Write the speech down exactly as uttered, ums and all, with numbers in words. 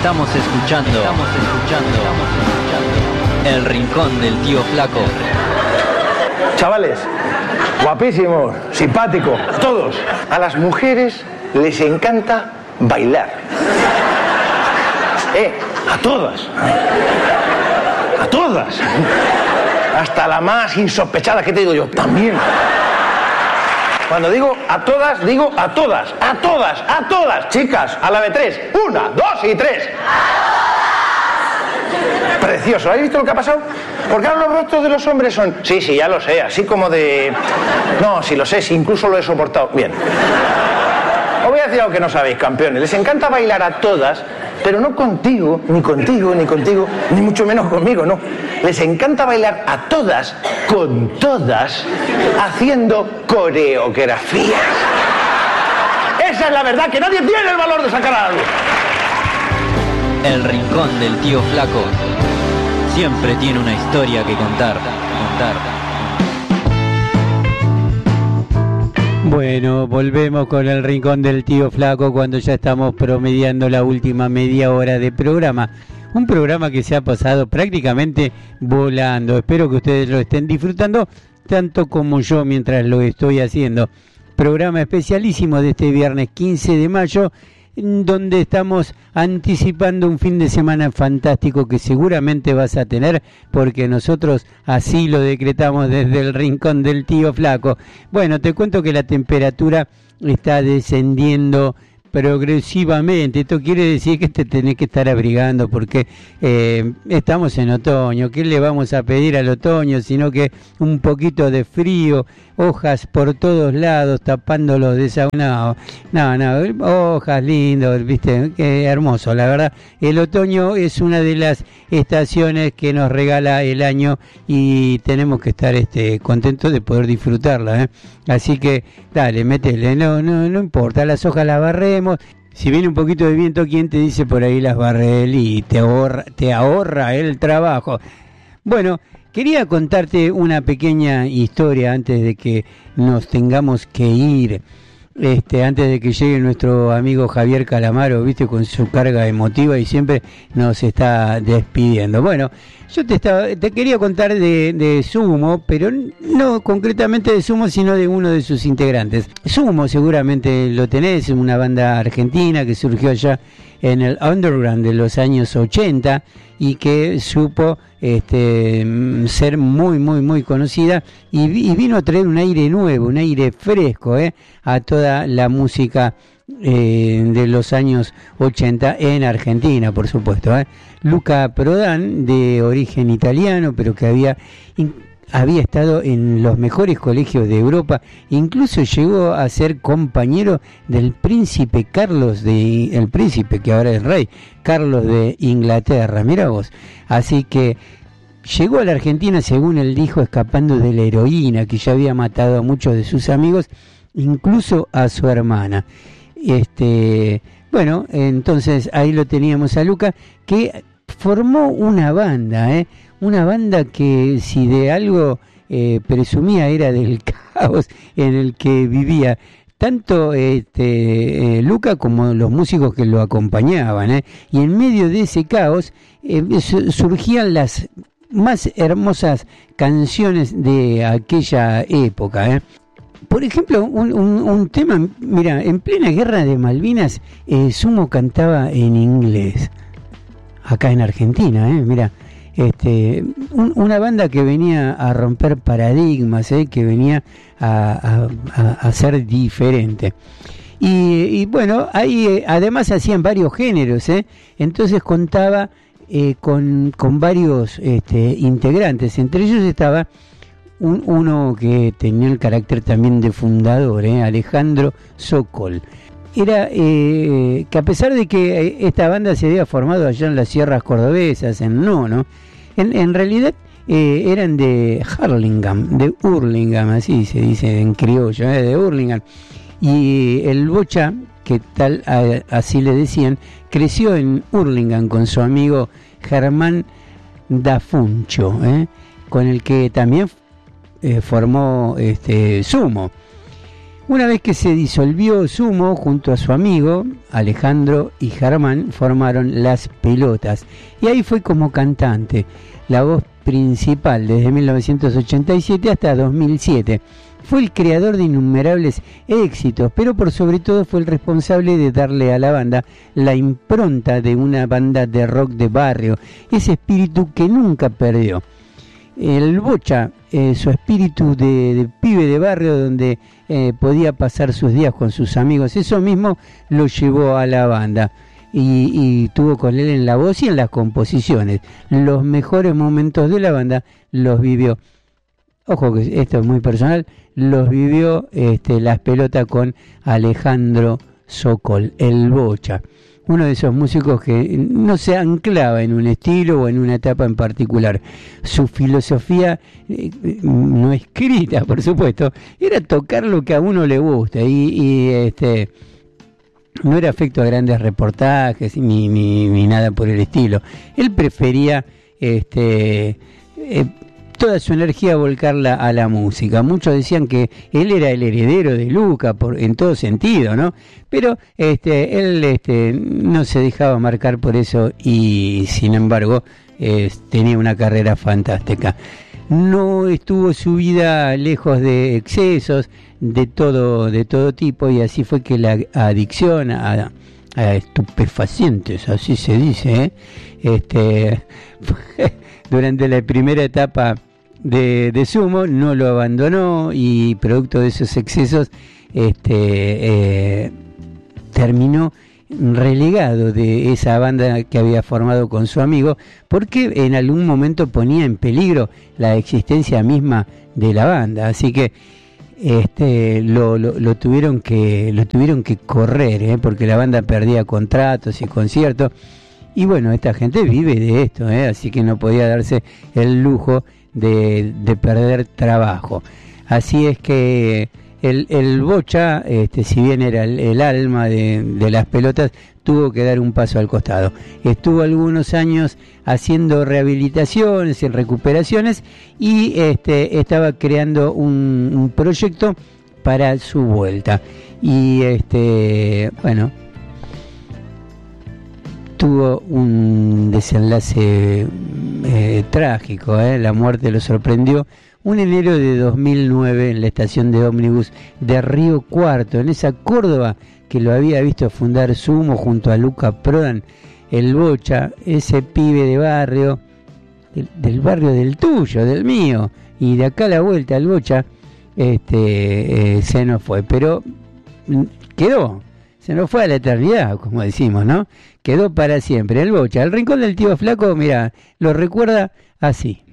Estamos escuchando, estamos escuchando, estamos escuchando El Rincón del Tío Flaco. Chavales, guapísimos, simpáticos, todos. A las mujeres les encanta bailar. Eh, a todas. A todas. Hasta la más insospechada, ¿qué te digo yo? También. Cuando digo a todas, digo a todas, a todas, a todas. Chicas, a la de tres. Una, dos y tres. Precioso. ¿Habéis visto lo que ha pasado? Porque ahora los rostros de los hombres son... Sí, sí, ya lo sé, así como de... No, sí lo sé, sí, incluso lo he soportado. Bien. Os voy a decir algo que no sabéis, campeones. Les encanta bailar a todas, pero no contigo, ni contigo, ni contigo, ni mucho menos conmigo, no. Les encanta bailar a todas, con todas, haciendo coreografías. Esa es la verdad, que nadie tiene el valor de sacar a la luz. El Rincón del Tío Flaco siempre tiene una historia que contar, contar. Bueno, volvemos con el Rincón del Tío Flaco cuando ya estamos promediando la última media hora de programa. Un programa que se ha pasado prácticamente volando. Espero que ustedes lo estén disfrutando tanto como yo mientras lo estoy haciendo. Programa especialísimo de este viernes quince de mayo, donde estamos anticipando un fin de semana fantástico que seguramente vas a tener, porque nosotros así lo decretamos desde el Rincón del Tío Flaco. Bueno, te cuento que la temperatura está descendiendo progresivamente. Esto quiere decir que te tenés que estar abrigando porque eh, estamos en otoño. ¿Qué le vamos a pedir al otoño? Sino que un poquito de frío, hojas por todos lados tapando los desaunados. No, no, hojas lindos, viste, qué hermoso, la verdad. El otoño es una de las estaciones que nos regala el año y tenemos que estar este contentos de poder disfrutarla, ¿eh? Así que dale, métele, no, no, no importa, las hojas las barremos. Si viene un poquito de viento, ¿quién te dice por ahí las barre él y te ahorra, te ahorra el trabajo? Bueno, quería contarte una pequeña historia antes de que nos tengamos que ir, este, antes de que llegue nuestro amigo Javier Calamaro, viste, con su carga emotiva y siempre nos está despidiendo. Bueno, yo te estaba, te quería contar de, de Sumo, pero no concretamente de Sumo, sino de uno de sus integrantes. Sumo seguramente lo tenés, una banda argentina que surgió allá en el underground de los años ochenta y que supo este, ser muy, muy, muy conocida y, y vino a traer un aire nuevo, un aire fresco eh, a toda la música eh, de los años ochenta en Argentina, por supuesto. Eh. Luca Prodan, de origen italiano, pero que había... había estado en los mejores colegios de Europa, incluso llegó a ser compañero del príncipe Carlos de el príncipe que ahora es rey, Carlos de Inglaterra, mira vos. Así que llegó a la Argentina, según él dijo, escapando de la heroína que ya había matado a muchos de sus amigos, incluso a su hermana. Este, bueno, entonces ahí lo teníamos a Luca, que formó una banda, ¿eh? Una banda que si de algo eh, presumía era del caos en el que vivía tanto este, eh, Luca como los músicos que lo acompañaban, ¿eh? Y en medio de ese caos eh, surgían las más hermosas canciones de aquella época, ¿eh? Por ejemplo, un, un, un tema, mira, en plena guerra de Malvinas, eh, Sumo cantaba en inglés, acá en Argentina, ¿eh? Mira. Este, un, una banda que venía a romper paradigmas, ¿eh? Que venía a, a, a ser diferente. Y, y bueno, ahí eh, además hacían varios géneros, ¿eh? Entonces contaba eh, con, con varios este, integrantes. Entre ellos estaba un, uno que tenía el carácter también de fundador, ¿eh? Alejandro Sokol. Era eh, que a pesar de que esta banda se había formado allá en las sierras cordobesas, en Nono, en, en realidad eh, eran de Hurlingham, de Hurlingham, así se dice en criollo, eh, de Hurlingham. Y el Bocha, que tal a, así le decían, creció en Hurlingham con su amigo Germán Dafuncho, eh, con el que también eh, formó este, Sumo. Una vez que se disolvió Sumo, junto a su amigo Alejandro y Germán formaron Las Pelotas, y ahí fue como cantante, la voz principal desde mil novecientos ochenta y siete hasta dos mil siete. Fue el creador de innumerables éxitos, pero por sobre todo fue el responsable de darle a la banda la impronta de una banda de rock de barrio, ese espíritu que nunca perdió. El Bocha, eh, su espíritu de, de pibe de barrio donde eh, podía pasar sus días con sus amigos, eso mismo lo llevó a la banda y, y tuvo con él en la voz y en las composiciones. Los mejores momentos de la banda los vivió, ojo que esto es muy personal, los vivió este, Las Pelotas con Alejandro Sokol, el Bocha. Uno de esos músicos que no se anclaba en un estilo o en una etapa en particular. Su filosofía, eh, no escrita, por supuesto, era tocar lo que a uno le gusta y, y este no era afecto a grandes reportajes ni, ni, ni nada por el estilo. Él prefería este eh, toda su energía volcarla a la música. Muchos decían que él era el heredero de Luca por, en todo sentido, ¿no? Pero este, él este, no se dejaba marcar por eso y sin embargo eh, tenía una carrera fantástica. No estuvo su vida lejos de excesos de todo, de todo tipo, y así fue que la adicción a, a estupefacientes, así se dice, ¿eh? este, durante la primera etapa de, de Sumo no lo abandonó, y producto de esos excesos este, eh, terminó relegado de esa banda que había formado con su amigo, porque en algún momento ponía en peligro la existencia misma de la banda. Así que este lo, lo, lo tuvieron que lo tuvieron que correr, ¿eh? Porque la banda perdía contratos y conciertos, y bueno, esta gente vive de esto, ¿eh? Así que no podía darse el lujo de, de perder trabajo. Así es que El, el Bocha, este, si bien era el, el alma de, de Las Pelotas, tuvo que dar un paso al costado. Estuvo algunos años haciendo rehabilitaciones y recuperaciones, y este, estaba creando un, un proyecto para su vuelta. Y este, bueno, tuvo un desenlace eh, trágico, ¿eh? La muerte lo sorprendió un enero de dos mil nueve en la estación de ómnibus de Río Cuarto, en esa Córdoba que lo había visto fundar Sumo junto a Luca Prodan. El Bocha, ese pibe de barrio, del, del barrio del tuyo, del mío, y de acá a la vuelta el Bocha este, eh, se nos fue, pero quedó, se nos fue a la eternidad, como decimos, ¿no? Quedó para siempre. El Bocha, el Rincón del Tío Flaco, mira, lo recuerda así.